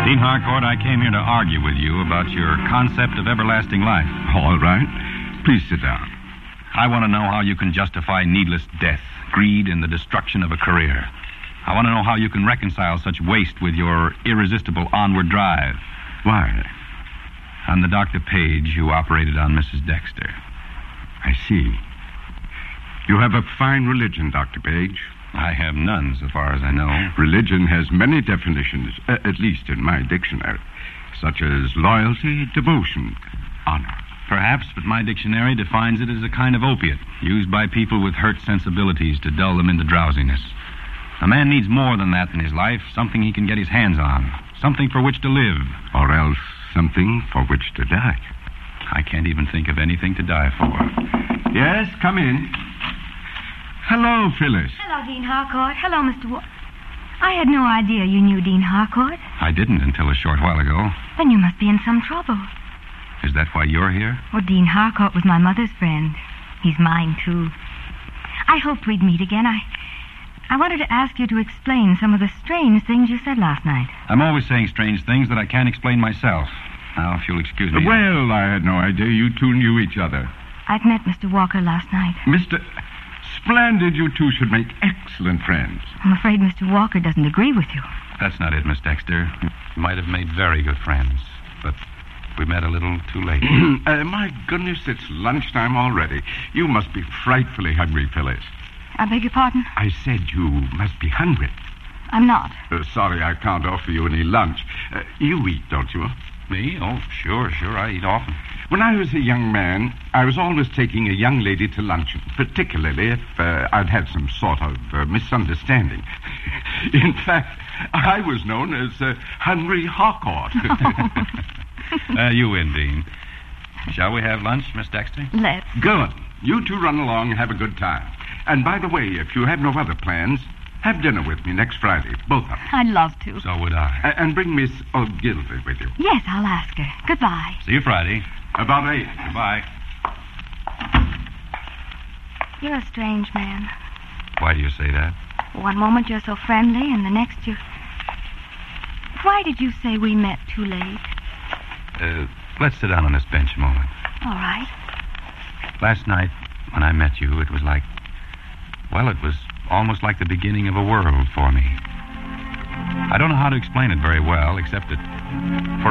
Dean Harcourt, I came here to argue with you about your concept of everlasting life. All right. Please sit down. I want to know how you can justify needless death, greed, and the destruction of a career. I want to know how you can reconcile such waste with your irresistible onward drive. Why? On the Dr. Page, you operated on Mrs. Dexter. I see. You have a fine religion, Dr. Page. I have none, so far as I know. Religion has many definitions, at least in my dictionary, such as loyalty, devotion, honor. Perhaps, but my dictionary defines it as a kind of opiate used by people with hurt sensibilities to dull them into drowsiness. A man needs more than that in his life, something he can get his hands on, something for which to live. Or else something for which to die. I can't even think of anything to die for. Yes, come in. Hello, Phyllis. Hello, Dean Harcourt. Hello, Mr. I had no idea you knew Dean Harcourt. I didn't until a short while ago. Then you must be in some trouble. Is that why you're here? Well, Dean Harcourt was my mother's friend. He's mine, too. I hoped we'd meet again. I wanted to ask you to explain some of the strange things you said last night. I'm always saying strange things that I can't explain myself. Now, if you'll excuse me. Well, I had no idea you two knew each other. I've met Mr. Walker last night. Mr. Splendid, you two should make excellent friends. I'm afraid Mr. Walker doesn't agree with you. That's not it, Miss Dexter. We might have made very good friends, but we met a little too late. My goodness, it's lunchtime already. You must be frightfully hungry, Phyllis. I beg your pardon? I said you must be hungry. I'm not. Sorry, I can't offer you any lunch. You eat, don't you? Me? Oh, sure, I eat often. When I was a young man, I was always taking a young lady to luncheon, particularly if I'd had some sort of misunderstanding. In fact, I was known as Henry Harcourt. You win, Dean. Shall we have lunch, Miss Dexter? Let's. Good. You two run along and have a good time. And by the way, if you have no other plans, have dinner with me next Friday, both of you. I'd love to. So would I. And bring Miss Ogilvy with you. Yes, I'll ask her. Goodbye. See you Friday. About 8. Goodbye. You're a strange man. Why do you say that? One moment you're so friendly, and the next you... Why did you say we met too late? Let's sit down on this bench a moment. All right. Last night, when I met you, it was like... Well, it was almost like the beginning of a world for me. I don't know how to explain it very well, except that... for